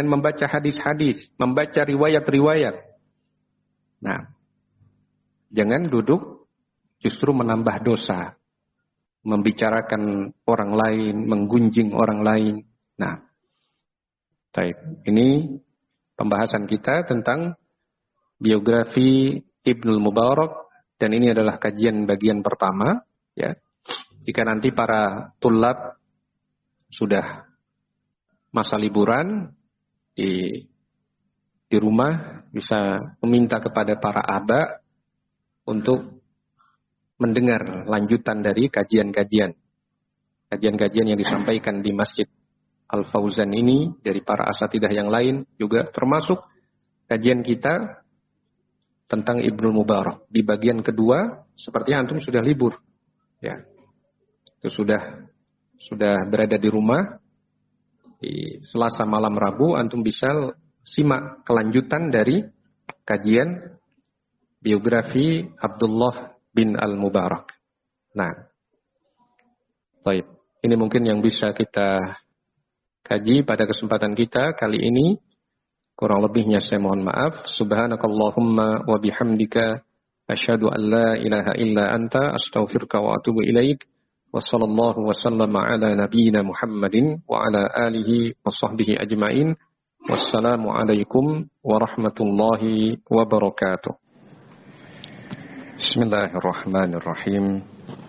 membaca hadis-hadis, membaca riwayat-riwayat. Nah, jangan duduk justru menambah dosa, membicarakan orang lain, menggunjing orang lain. Nah, ini pembahasan kita tentang biografi Ibnul Mubarak, dan ini adalah kajian bagian pertama. Ya, jika nanti para tulab sudah masa liburan di rumah, bisa meminta kepada para aba untuk mendengar lanjutan dari kajian-kajian yang disampaikan di Masjid Al-Fauzan ini dari para asatidah yang lain, juga termasuk kajian kita tentang Ibnul Mubarak. Di bagian kedua, sepertinya antum sudah libur. Ya. Itu sudah berada di rumah. Di Selasa malam Rabu antum bisa simak kelanjutan dari kajian biografi Abdullah bin Al-Mubarak. Nah, baik. Ini mungkin yang bisa kita kaji pada kesempatan kita kali ini. Kurang lebihnya saya mohon maaf. Subhanakallahumma wa bihamdika asyhadu an la ilaha illa anta astaghfiruka wa atubu ilaik. Wa sallallahu wa sallama ala nabiyyina Muhammadin wa ala alihi wa sahbihi ajmain. Wassalamu alaikum warahmatullahi wabarakatuh. Bismillahirrahmanirrahim.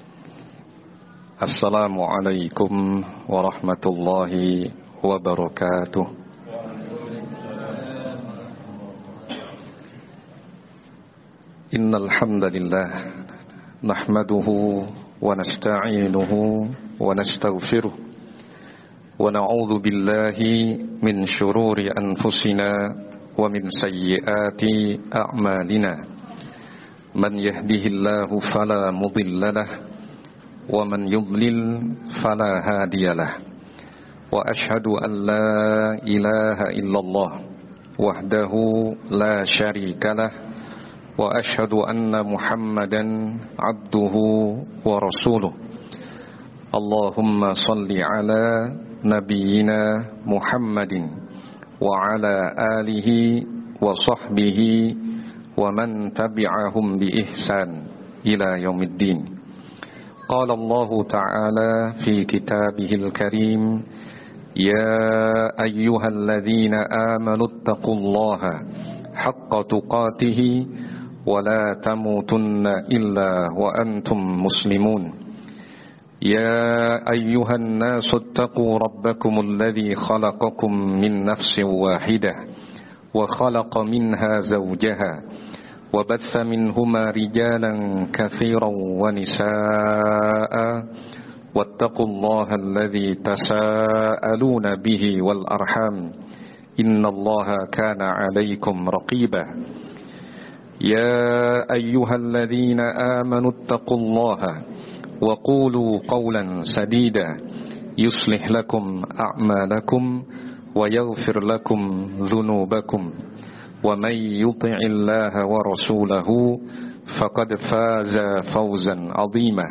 Assalamualaikum warahmatullahi wabarakatuh. Innal hamdalillah nahmaduhu wa nasta'inuhu wa nastaghfiruh wa na'udzu billahi min shururi anfusina wa min sayyiati a'malina. Man yahdihillahu fala mudilla lahu wa man yudlil fala hadiyalah. Wa ashhadu an la ilaha illallah wahdahu la syarika lah wa ashhadu anna Muhammadan abduhu wa rasuluh. Allahumma salli ala nabiyyina Muhammadin wa ala alihi wa sahbihi wa man tabi'ahum bi ihsan ila yaumiddin. Qala Allah ta'ala fi kitabihil karim, ya ayyuhalladzina amanu taqullaha haqqa tuqatih wa la tamutunna illa wa antum muslimun. يا أيها الناس اتقوا ربكم الذي خلقكم من نفس واحدة وخلق منها زوجها وبث منهما رجالا كثيرا ونساء واتقوا الله الذي تساءلون به والأرحام إن الله كان عليكم رقيبا. يا أيها الذين آمنوا اتقوا الله وقولوا قولا سديدا يصلح لكم أعمالكم ويغفر لكم ذنوبكم ومن يطع الله ورسوله فقد فاز فوزا عظيما.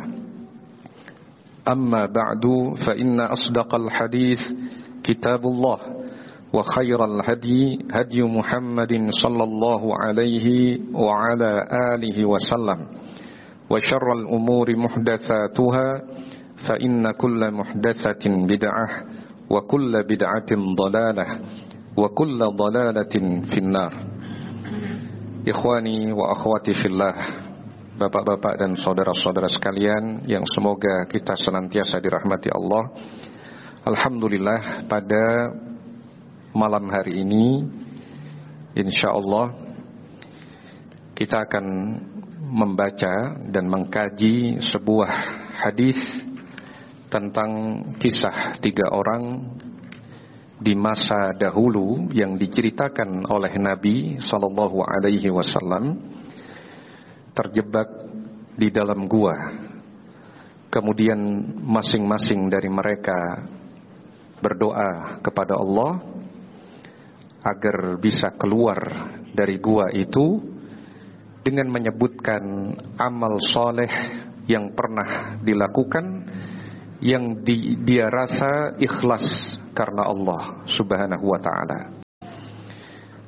أما بعد فإن أصدق الحديث كتاب الله وخير الهدي هدي محمد صلى الله عليه وعلى آله وسلم وشر الأمور محدثاتها فإن كل محدثة بدعة وكل بدعة ضلالة وكل ضلالة في النار. Ikhwani wa akhwati fillah, bapak-bapak dan saudara-saudara sekalian yang semoga kita senantiasa dirahmati Allah. Alhamdulillah, pada malam hari ini insyaallah kita akan membaca dan mengkaji sebuah hadis tentang kisah 3 orang di masa dahulu yang diceritakan oleh Nabi sallallahu alaihi wasallam terjebak di dalam gua. Kemudian masing-masing dari mereka berdoa kepada Allah agar bisa keluar dari gua itu dengan menyebutkan amal soleh yang pernah dilakukan, yang dia rasa ikhlas karena Allah subhanahu wa ta'ala.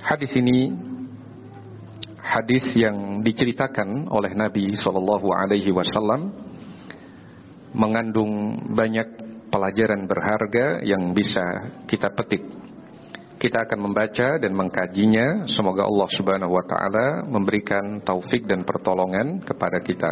Hadis ini hadis yang diceritakan oleh Nabi SAW mengandung banyak pelajaran berharga yang bisa kita petik. Kita akan membaca dan mengkajinya. Semoga Allah Subhanahu wa taala memberikan taufik dan pertolongan kepada kita.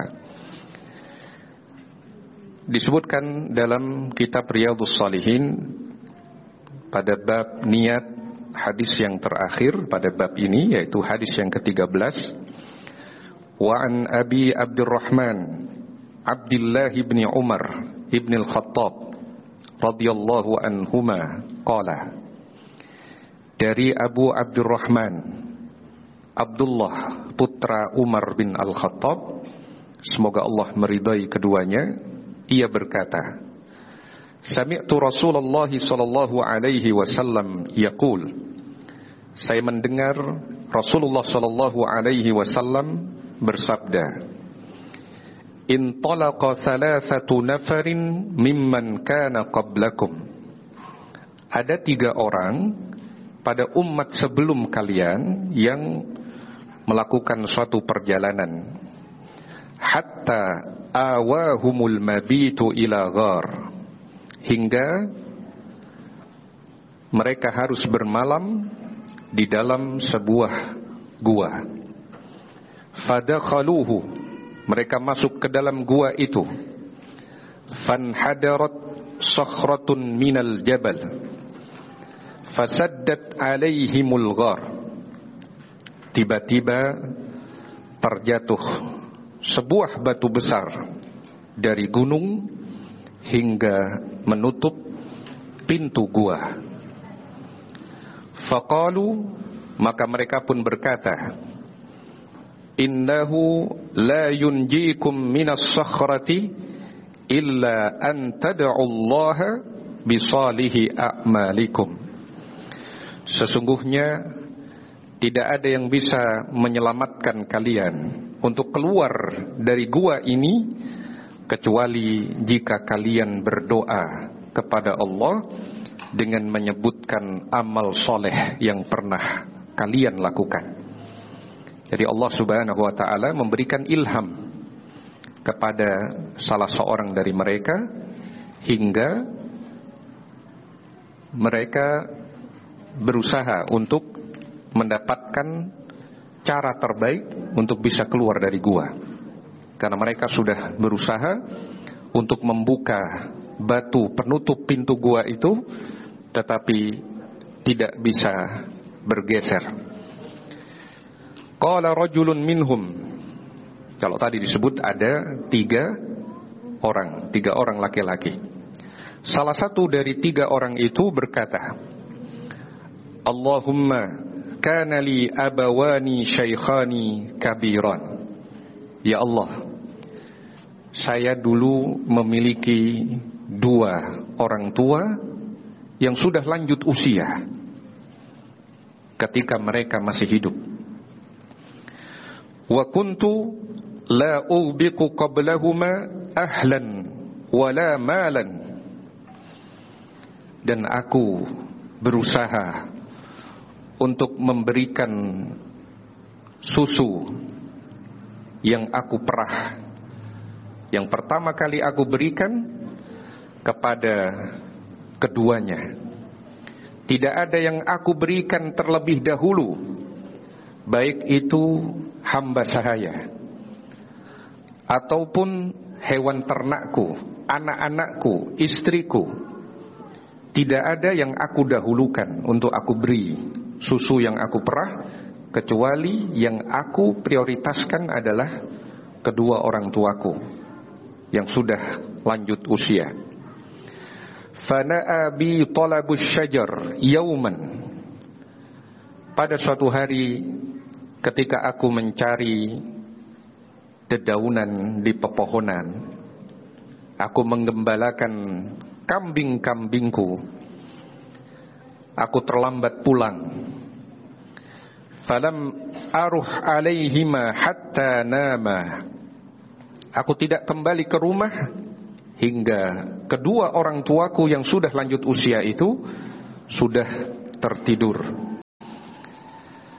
Disebutkan dalam kitab Riyadhus Shalihin pada bab niat, hadis yang terakhir pada bab ini, yaitu hadis yang ke-13. Wa an Abi Abdurrahman Abdullah bin Umar ibn al-Khattab radhiyallahu anhuma qala, dari Abu Abdurrahman Abdullah putra Umar bin al-Khattab, semoga Allah meridai keduanya, ia berkata, sami'tu Rasulullah sallallahu alaihi wasallam yaqul, saya mendengar Rasulullah sallallahu alaihi wasallam bersabda, intalaqa thalathatu nafarin mimman kana qablakum, ada 3 orang pada umat sebelum kalian yang melakukan suatu perjalanan, hatta awahumul mabitu ila ghar, hingga mereka harus bermalam di dalam sebuah gua. Fadakhaluhu, mereka masuk ke dalam gua itu. Fanhadarat sakhratun minal jabal fasaddat alaihimul ghar, tiba-tiba terjatuh sebuah batu besar dari gunung hingga menutup pintu gua. Faqalu, maka mereka pun berkata, innahu la yunjikum minas sakhrati illa an tad'ullaha bisalihi a'malikum, sesungguhnya tidak ada yang bisa menyelamatkan kalian untuk keluar dari gua ini kecuali jika kalian berdoa kepada Allah dengan menyebutkan amal soleh yang pernah kalian lakukan. Jadi Allah Subhanahu wa taala memberikan ilham kepada salah seorang dari mereka hingga mereka berusaha untuk mendapatkan cara terbaik untuk bisa keluar dari gua. Karena mereka sudah berusaha untuk membuka batu penutup pintu gua itu, tetapi tidak bisa bergeser. Qala rajulun minhum, kalau tadi disebut ada 3 orang laki-laki. Salah satu dari 3 orang itu berkata, Allahumma kana li abawani syaikhani kabiran, ya Allah, saya dulu memiliki 2 orang tua yang sudah lanjut usia ketika mereka masih hidup. Wa kuntu la ubiqu qablahuma ahlan wala malan, dan aku berusaha untuk memberikan susu yang aku perah, yang pertama kali aku berikan kepada keduanya. Tidak ada yang aku berikan terlebih dahulu, baik itu hamba sahaya ataupun hewan ternakku, anak-anakku, istriku. Tidak ada yang aku dahulukan untuk aku beri susu yang aku perah, kecuali yang aku prioritaskan adalah kedua orang tuaku yang sudah lanjut usia. Fana'a bi talabus syajar yauman, pada suatu hari ketika aku mencari dedaunan di pepohonan, aku menggembalakan kambing-kambingku, aku terlambat pulang. Falam aruh alaihima hatta nama, aku tidak kembali ke rumah hingga kedua orang tuaku yang sudah lanjut usia itu sudah tertidur.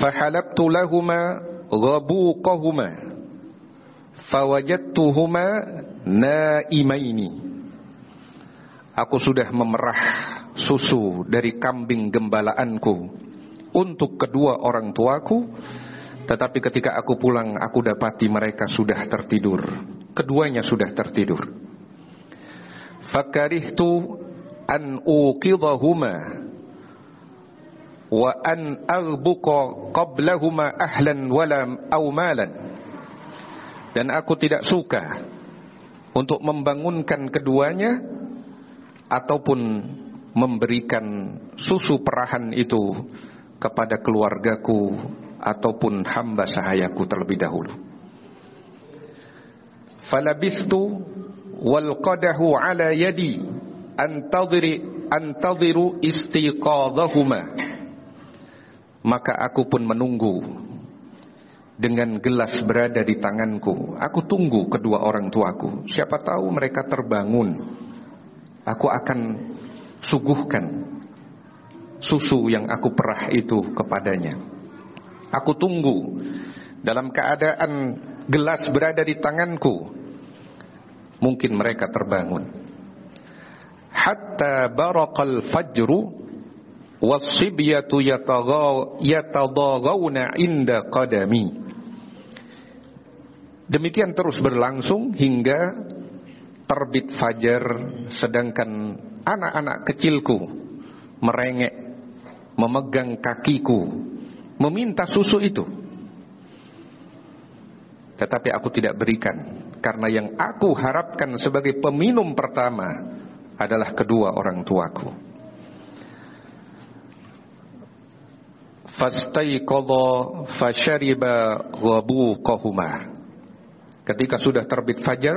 fahalabtu lahuma ghabuqahuma fawajadtuhuma naimaini. Aku sudah memerah susu dari kambing gembalaanku untuk kedua orang tuaku, tetapi ketika aku pulang aku dapati mereka sudah tertidur. Keduanya sudah tertidur. Fakarihtu an uqidhahuma wa an aghbuqa qablahuma ahlan wala aw malan. Dan aku tidak suka untuk membangunkan keduanya ataupun memberikan susu perahan itu kepada keluargaku ataupun hamba sahayaku terlebih dahulu. Falabistu wal qadahu ala yadi antadhiru istiqadhahuma. Maka aku pun menunggu dengan gelas berada di tanganku. Aku tunggu kedua orang tuaku. Siapa tahu mereka terbangun, aku akan suguhkan susu yang aku perah itu kepadanya. Aku tunggu dalam keadaan gelas berada di tanganku. Mungkin mereka terbangun. Hatta baraqal fajru was-sibyatu yatadagawna inda qadami. Demikian terus berlangsung hingga terbit fajar, sedangkan anak-anak kecilku merengek, memegang kakiku, meminta susu itu. Tetapi aku tidak berikan, karena yang aku harapkan sebagai peminum pertama adalah kedua orang tuaku. Fastaiqadha fashariba ghabuqahuma. Ketika sudah terbit fajar,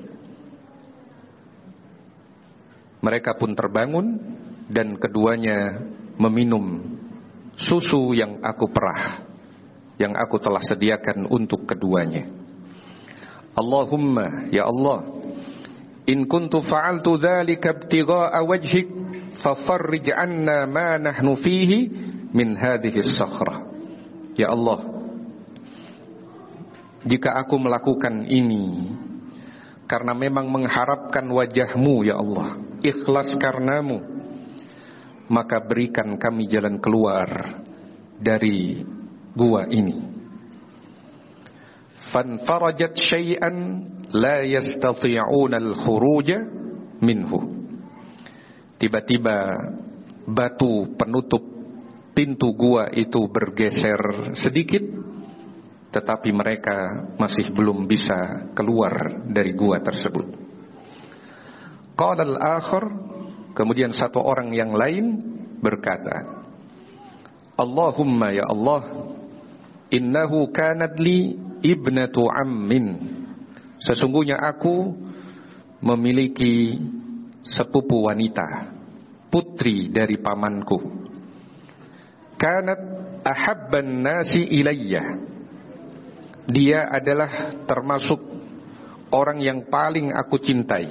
mereka pun terbangun dan keduanya meminum susu yang aku perah, yang aku telah sediakan untuk keduanya. Allahumma, ya Allah, in kuntu fa'altu dzalika ibtigha'a wajhik fafarrij 'anna ma nahnu fihi min hadhihi as-sakhrah. Ya Allah, jika aku melakukan ini karena memang mengharapkan wajah-Mu, ya Allah, ikhlas karenamu, maka berikan kami jalan keluar dari gua ini. Fanfarajat syai'an la yastati'una al-khuruja minhu. Tiba-tiba batu penutup pintu gua itu bergeser sedikit, tetapi mereka masih belum bisa keluar dari gua tersebut. Qala al-akhar, kemudian satu orang yang lain berkata, Allahumma, ya Allah, innahu kanat li ibnatu ammin. Sesungguhnya aku memiliki sepupu wanita, putri dari pamanku. Kanat ahabban nasi ilayya. Dia adalah termasuk orang yang paling aku cintai.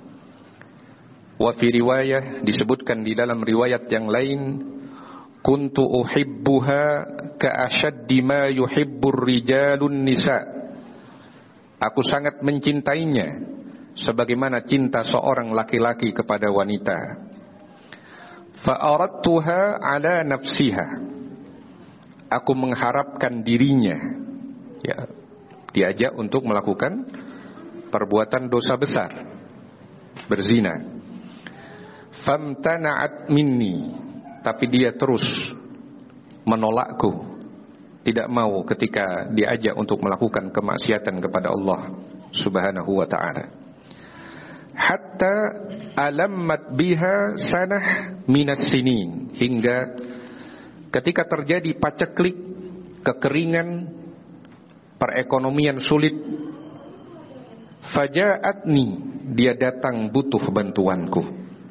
Wa fi riwayah, disebutkan di dalam riwayat yang lain, kuntu uhibbuha ka ashaddi ma yuhibbur rijalun nisa. Aku sangat mencintainya sebagaimana cinta seorang laki-laki kepada wanita. Fa aradtuha ala nafsiha. Aku mengharapkan dirinya, ya, diajak untuk melakukan perbuatan dosa besar, berzina. Famtana'at minni, tapi dia terus menolakku, tidak mau ketika diajak untuk melakukan kemaksiatan kepada Allah Subhanahu wa ta'ala. Hatta alammat biha sanah minas sinin, hingga ketika terjadi paceklik, kekeringan, perekonomian sulit, faja'atni, dia datang butuh bantuanku.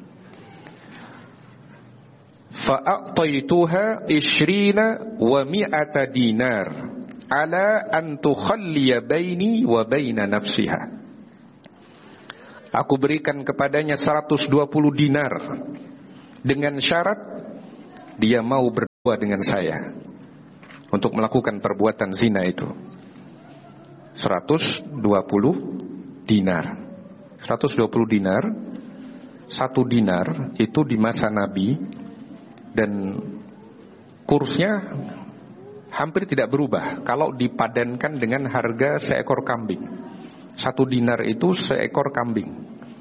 Fa'ataituha 20 wa 100 dinar ala an tukhalliya baini wa baina nafsiha. Aku berikan kepadanya 120 dinar dengan syarat dia mau berdua dengan saya untuk melakukan perbuatan zina itu. 120 dinar. 120 dinar, 1 dinar itu di masa Nabi, dan kursnya hampir tidak berubah kalau dipadankan dengan harga seekor kambing. 1 dinar itu seekor kambing.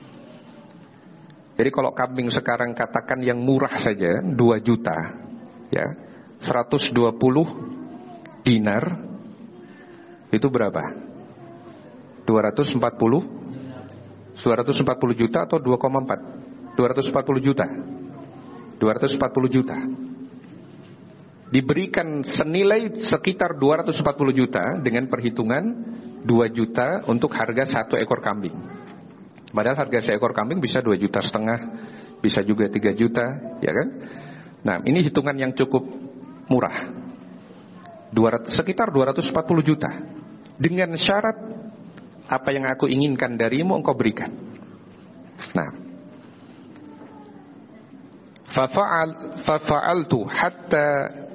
Jadi kalau kambing sekarang katakan yang murah saja 2 juta, ya, 120 dinar itu berapa? 240 juta atau 2,4? 240 juta. 240 juta. Diberikan senilai sekitar 240 juta dengan perhitungan 2 juta untuk harga 1 ekor kambing. Padahal harga seekor kambing bisa 2,5 juta, bisa juga 3 juta, ya kan? Nah, ini hitungan yang cukup murah. Sekitar 240 juta. Dengan syarat apa yang aku inginkan darimu engkau berikan. Nah, fafa'altu hatta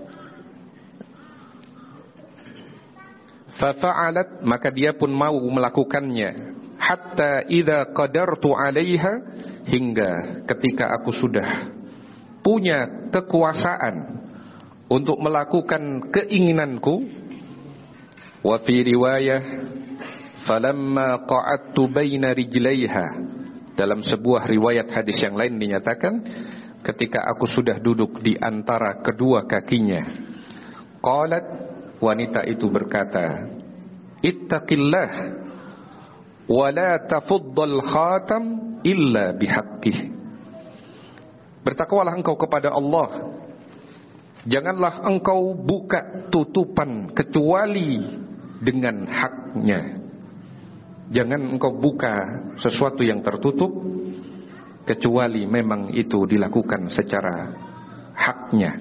fafa'alat, maka dia pun mau melakukannya. Hatta idza qadartu 'alaiha, hingga ketika aku sudah punya kekuasaan untuk melakukan keinginanku. Wa fi riwayah falamma qa'adtu baina rijlaiha, dalam sebuah riwayat hadis yang lain dinyatakan ketika aku sudah duduk di antara kedua kakinya. Qalat, wanita itu berkata, ittaqillah wa la tafuddal khatam illa bihaqqih. Bertakwalah engkau kepada Allah, janganlah engkau buka tutupan kecuali dengan haknya. Jangan engkau buka sesuatu yang tertutup kecuali memang itu dilakukan secara haknya.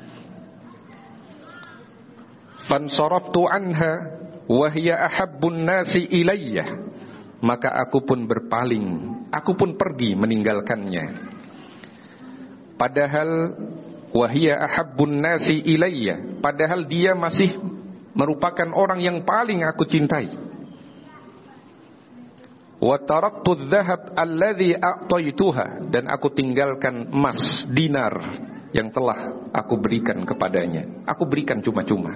Fansaraftu anha wa hiya ahabbun nasi ilayya, maka aku pun berpaling, aku pun pergi meninggalkannya. Padahal wa hiya ahabbun nasi ilayya, padahal dia masih merupakan orang yang paling aku cintai. Wa taraktu adh-dhahab alladhi a'taytuha, dan aku tinggalkan emas dinar yang telah aku berikan kepadanya. Aku berikan cuma-cuma.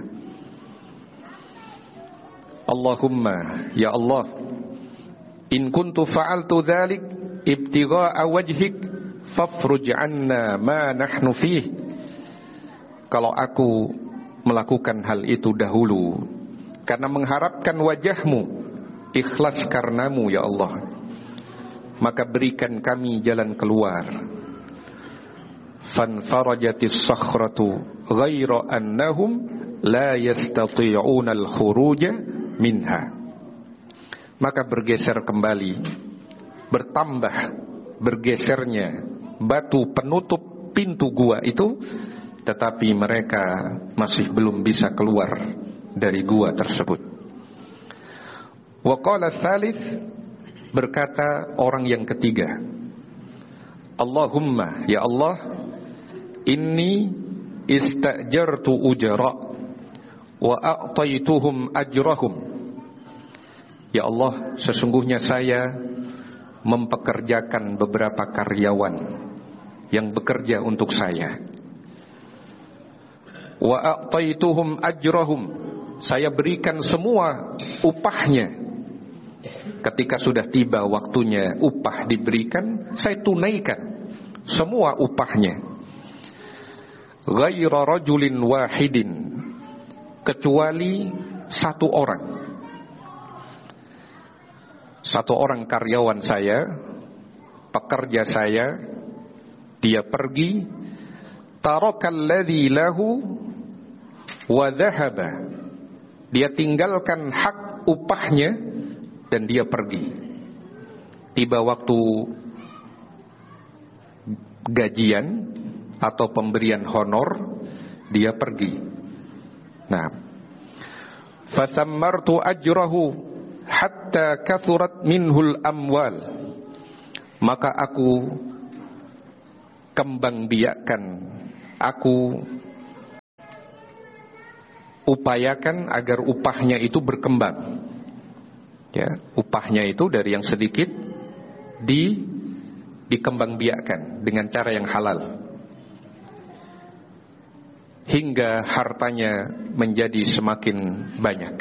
Allahumma, ya Allah, in kuntu fa'altu dhalik ibtigha'a wajhik fafruj 'anna ma nahnu fih. Kalau aku melakukan hal itu dahulu karena mengharapkan wajahmu, ikhlas karenamu ya Allah, maka berikan kami jalan keluar. Fanfarajatis sakhratu ghaira annahum la yastati'una al-khuruja minha, maka bergeser kembali, bertambah bergesernya batu penutup pintu gua itu, tetapi mereka masih belum bisa keluar dari gua tersebut. Wa qala tsalits, berkata orang yang ketiga, Allahumma, ya Allah, inni istajartu ujara wa a'taituhum ajrahum. Ya Allah, sesungguhnya saya mempekerjakan beberapa karyawan yang bekerja untuk saya. Wa a'taituhum ajrahum, saya berikan semua upahnya. Ketika sudah tiba waktunya upah diberikan, saya tunaikan semua upahnya. Ghaira rajulin wahidin, kecuali satu orang. Satu orang karyawan saya, pekerja saya, dia pergi, tarakal ladzi lahu wa dhahaba, dia tinggalkan hak upahnya dan dia pergi. Tiba waktu gajian atau pemberian honor, dia pergi. Nah, fasammartu ajrahu hatta kathurat minhul amwal, maka aku kembang biakkan, aku upayakan agar upahnya itu berkembang. Ya, upahnya itu dari yang sedikit dikembangbiakkan dengan cara yang halal, hingga hartanya menjadi semakin banyak.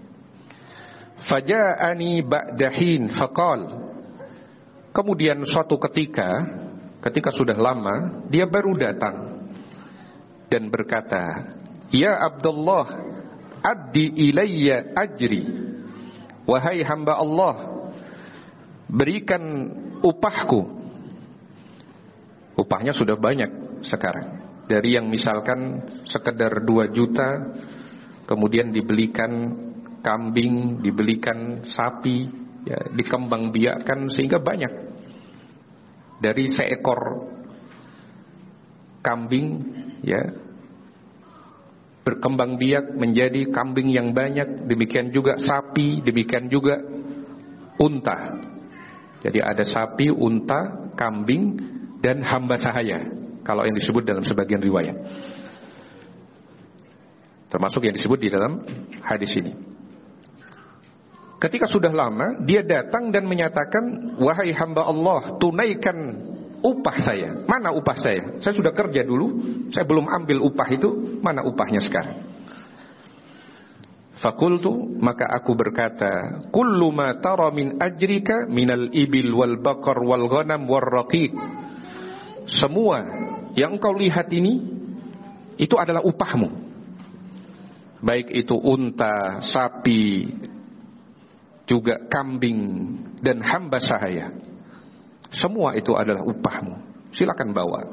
Faja'ani ba'dahin faqal. Kemudian suatu ketika sudah lama, dia baru datang dan berkata, "Ya Abdullah, addi ilayya ajri." Wahai hamba Allah, berikan upahku. Upahnya sudah banyak sekarang. Dari yang misalkan sekedar 2 juta, kemudian dibelikan kambing, dibelikan sapi, ya, dikembangbiakkan sehingga banyak. Dari seekor kambing, ya, berkembang biak menjadi kambing yang banyak, demikian juga sapi, demikian juga unta. Jadi ada sapi, unta, kambing, dan hamba sahaya, kalau yang disebut dalam sebagian riwayat, termasuk yang disebut di dalam hadis ini. Ketika sudah lama, dia datang dan menyatakan, "Wahai hamba Allah, tunaikan upah saya." Mana upah saya? Saya sudah kerja dulu, saya belum ambil upah itu. Mana upahnya sekarang? Fakultu, maka aku berkata, "Kullu ma tara min ajrika minal ibil wal baqar wal ghanam wal raqiq." Semua yang engkau lihat ini, itu adalah upahmu. Baik itu unta, sapi, juga kambing, dan hamba sahaya. Semua itu adalah upahmu. Silakan bawa.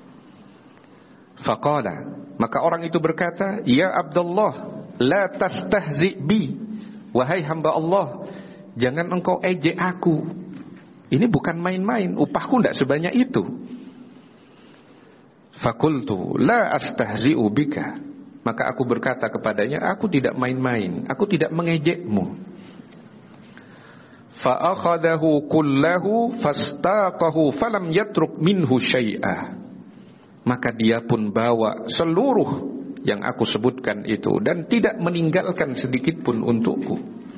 Faqala, maka orang itu berkata, "Ya Abdullah, la tastahzi bi." Wahai hamba Allah, jangan engkau ejek aku. Ini bukan main-main, upahku tidak sebanyak itu. Fakultu la astahzi'u bika. Maka aku berkata kepadanya, aku tidak main-main, aku tidak mengejekmu. Fa'akhadahu kullahu fastaqahu falam yatruk minhu syai'ah. Maka dia pun bawa seluruh yang aku sebutkan itu dan tidak meninggalkan sedikit pun untukku.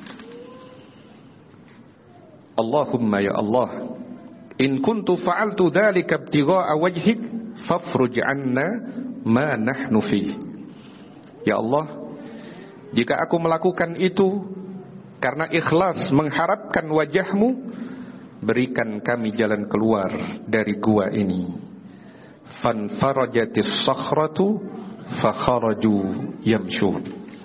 Allahumma ya Allah, in kuntu fa'altu dhalika ibtigha'a wajhik fafruj 'anna ma nahnu fi. Ya Allah, jika aku melakukan itu karena ikhlas mengharapkan wajahmu, berikan kami jalan keluar dari gua ini. Fanfarajatis sakhratu fakharaju yamshun.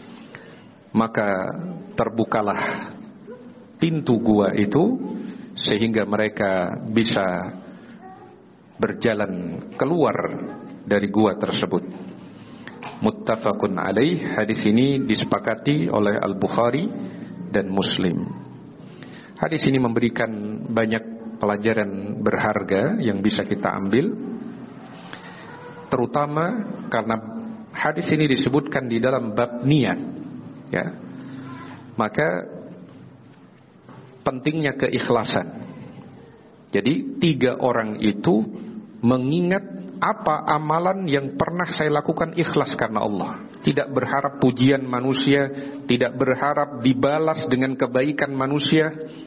Maka terbukalah pintu gua itu sehingga mereka bisa berjalan keluar dari gua tersebut. Muttafaqun alaih. Hadis ini disepakati oleh Al-Bukhari dan Muslim. Hadis ini memberikan banyak pelajaran berharga yang bisa kita ambil, terutama karena hadis ini disebutkan di dalam bab niat, ya. Maka pentingnya keikhlasan. Jadi 3 orang itu mengingat apa amalan yang pernah saya lakukan ikhlas karena Allah. Tidak berharap pujian manusia, tidak berharap dibalas dengan kebaikan manusia.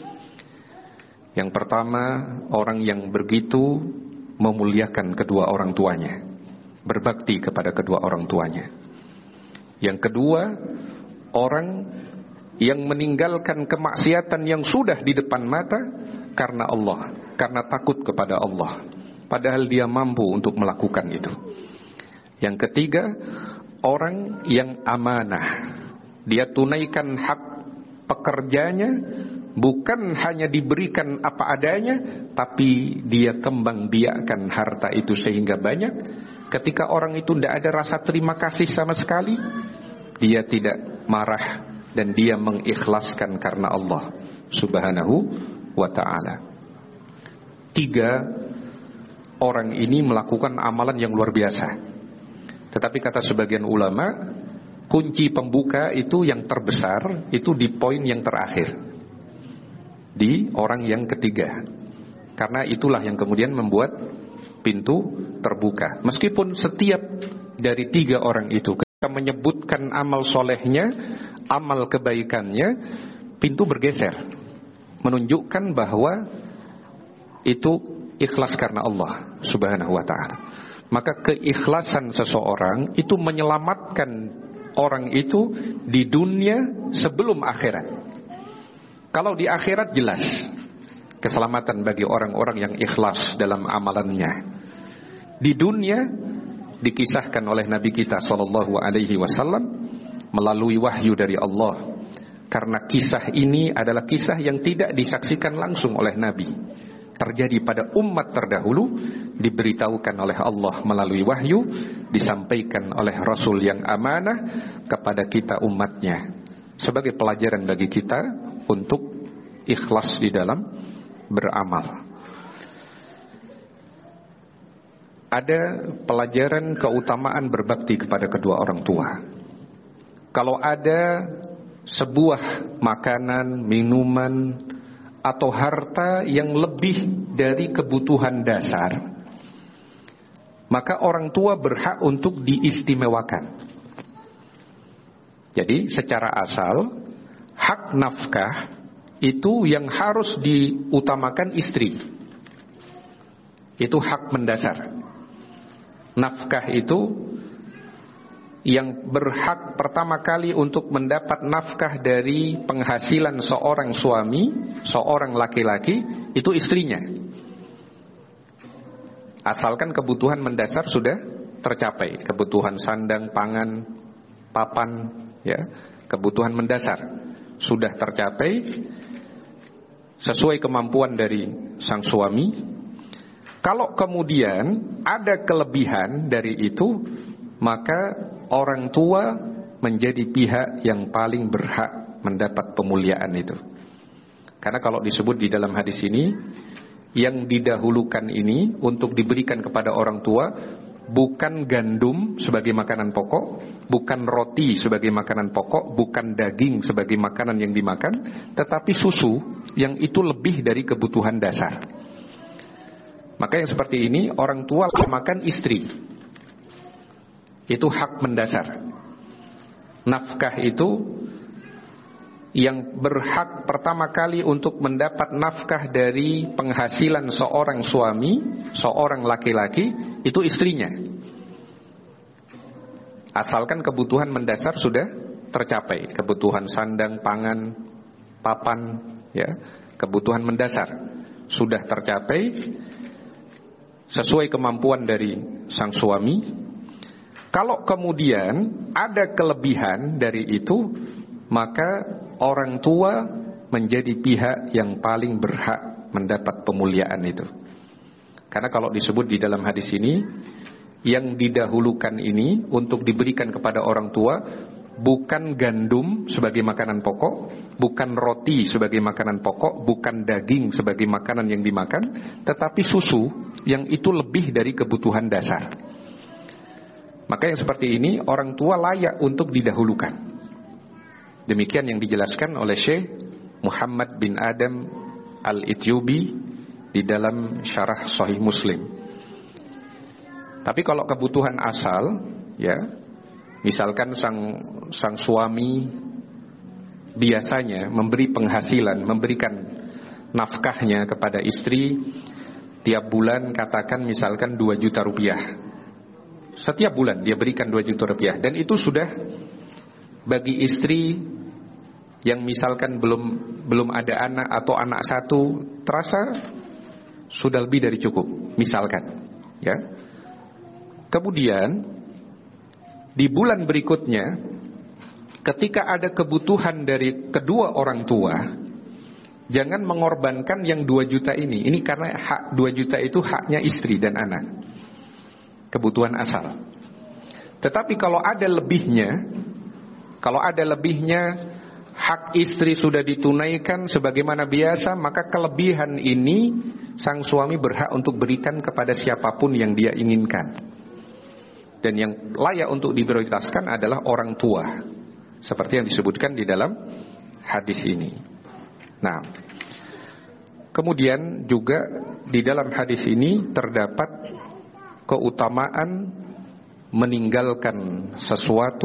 Yang pertama, orang yang begitu memuliakan kedua orang tuanya, berbakti kepada kedua orang tuanya. Yang kedua, orang yang meninggalkan kemaksiatan yang sudah di depan mata karena Allah, karena takut kepada Allah, padahal dia mampu untuk melakukan itu. Yang ketiga, orang yang amanah. Dia tunaikan hak pekerjanya, bukan hanya diberikan apa adanya, tapi dia kembang biakkan harta itu sehingga banyak. Ketika orang itu tidak ada rasa terima kasih sama sekali, dia tidak marah dan dia mengikhlaskan karena Allah Subhanahu wa ta'ala. 3 orang ini melakukan amalan yang luar biasa. Tetapi kata sebagian ulama, kunci pembuka itu yang terbesar itu di poin yang terakhir, di orang yang ketiga. Karena itulah yang kemudian membuat pintu terbuka. Meskipun setiap dari 3 orang itu menyebutkan amal solehnya, amal kebaikannya, pintu bergeser, menunjukkan bahwa itu ikhlas karena Allah Subhanahu wa ta'ala. Maka keikhlasan seseorang itu menyelamatkan orang itu di dunia sebelum akhirat. Kalau di akhirat jelas keselamatan bagi orang-orang yang ikhlas dalam amalannya. Di dunia dikisahkan oleh Nabi kita sallallahu alaihi wasallam melalui wahyu dari Allah. Karena kisah ini adalah kisah yang tidak disaksikan langsung oleh Nabi, terjadi pada umat terdahulu, diberitahukan oleh Allah melalui wahyu, disampaikan oleh Rasul yang amanah kepada kita umatnya, sebagai pelajaran bagi kita untuk ikhlas di dalam beramal. Ada pelajaran keutamaan berbakti kepada kedua orang tua. Kalau ada sebuah makanan, minuman, atau harta yang lebih dari kebutuhan dasar, maka orang tua berhak untuk diistimewakan. Jadi secara asal, hak nafkah itu yang harus diutamakan istri. Itu hak mendasar. Nafkah itu yang berhak pertama kali untuk mendapat nafkah dari penghasilan seorang suami, seorang laki-laki, itu istrinya. Asalkan kebutuhan mendasar sudah tercapai, kebutuhan sandang, pangan, papan, ya, kebutuhan mendasar sudah tercapai sesuai kemampuan dari sang suami. Kalau kemudian ada kelebihan dari itu, maka orang tua menjadi pihak yang paling berhak mendapat pemuliaan itu. Karena kalau disebut di dalam hadis ini, yang didahulukan ini untuk diberikan kepada orang tua bukan gandum sebagai makanan pokok, bukan roti sebagai makanan pokok, bukan daging sebagai makanan yang dimakan, tetapi susu yang itu lebih dari kebutuhan dasar. Maka yang seperti ini orang tua makan istri. Itu hak mendasar. Nafkah itu yang berhak pertama kali untuk mendapat nafkah dari penghasilan seorang suami, seorang laki-laki, itu istrinya. Asalkan kebutuhan mendasar sudah tercapai, kebutuhan sandang, pangan, papan, ya, kebutuhan mendasar sudah tercapai sesuai kemampuan dari sang suami. Kalau kemudian ada kelebihan dari itu, maka orang tua menjadi pihak yang paling berhak mendapat pemuliaan itu. Karena kalau disebut di dalam hadis ini, yang didahulukan ini untuk diberikan kepada orang tua bukan gandum sebagai makanan pokok, bukan roti sebagai makanan pokok, bukan daging sebagai makanan yang dimakan, tetapi susu yang itu lebih dari kebutuhan dasar. Maka yang seperti ini orang tua layak untuk didahulukan. Demikian yang dijelaskan oleh Syekh Muhammad bin Adam Al-Ityubi di dalam syarah Sahih Muslim. Tapi kalau kebutuhan asal, ya, misalkan sang suami biasanya memberi penghasilan, memberikan nafkahnya kepada istri tiap bulan, katakan misalkan 2 juta rupiah. Setiap bulan dia berikan 2 juta rupiah. Dan itu sudah bagi istri yang misalkan belum ada anak atau anak satu, terasa sudah lebih dari cukup, misalkan, ya. Kemudian di bulan berikutnya, ketika ada kebutuhan dari kedua orang tua, jangan mengorbankan yang 2 juta ini. Ini karena hak 2 juta itu haknya istri dan anak, kebutuhan asal. Tetapi kalau ada lebihnya, hak istri sudah ditunaikan sebagaimana biasa, maka kelebihan ini sang suami berhak untuk berikan kepada siapapun yang dia inginkan. Dan yang layak untuk diprioritaskan adalah orang tua, seperti yang disebutkan di dalam hadis ini. Nah, kemudian juga di dalam hadis ini terdapat keutamaan meninggalkan sesuatu